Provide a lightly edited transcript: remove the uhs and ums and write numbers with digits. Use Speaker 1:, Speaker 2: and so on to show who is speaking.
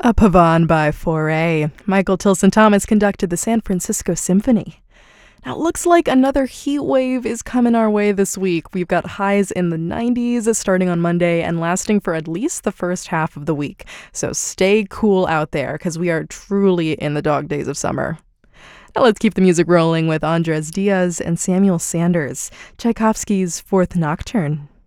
Speaker 1: A Pavane by Foray. Michael Tilson Thomas conducted the San Francisco Symphony. Now, it looks like another heat wave is coming our way this week. We've got highs in the 90s starting on Monday and lasting for at least the first half of the week. So stay cool out there because we are truly in the dog days of summer. Now let's keep the music rolling with Andres Diaz and Samuel Sanders, Tchaikovsky's Fourth Nocturne.